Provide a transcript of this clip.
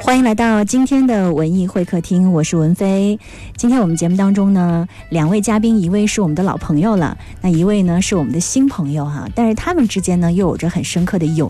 欢迎来到今天的文艺会客厅，我是文飞。今天我们节目当中呢，2位嘉宾，一位是我们的老朋友了，那一位呢是我们的新朋友哈，但是他们之间呢又有着很深刻的友